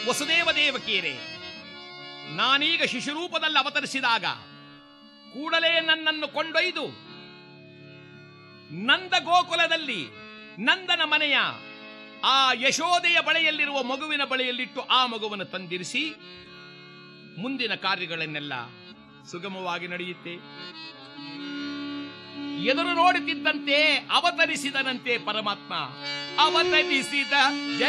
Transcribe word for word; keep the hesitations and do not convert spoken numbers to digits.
ವಸುದೇವ ದೇವಕಿಯರೇ, ನಾನೀಗ ಶಿಶುರೂಪದಲ್ಲಿ ಅವತರಿಸಿದಾಗ ಕೂಡಲೇ ನನ್ನನ್ನು ಕೊಂಡೊಯ್ದು ನಂದ ಗೋಕುಲದಲ್ಲಿ ನಂದನ ಮನೆಯ ಆ ಯಶೋದೆಯ ಬಳೆಯಲ್ಲಿರುವ ಮಗುವಿನ ಬಳೆಯಲ್ಲಿಟ್ಟು ಆ ಮಗುವನ್ನು ತಂದಿರಿಸಿ ಮುಂದಿನ ಕಾರ್ಯಗಳನ್ನೆಲ್ಲ ಸುಗಮವಾಗಿ ನಡೆಯುತ್ತೆ. ಎದುರು ನೋಡುತ್ತಿದ್ದಂತೆ ಅವತರಿಸಿದನಂತೆ ಪರಮಾತ್ಮ. ಅವತರಿಸಿದ